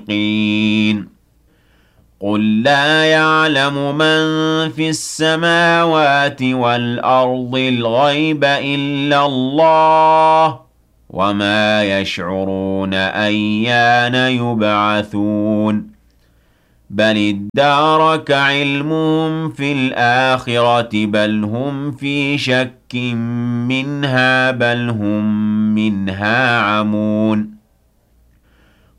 قين قل لا يعلم من في السماوات والأرض الغيب إلا الله وما يشعرون أيان يبعثون بل ادارك علمهم في الآخرة بل هم في شك منها بل هم منها عمون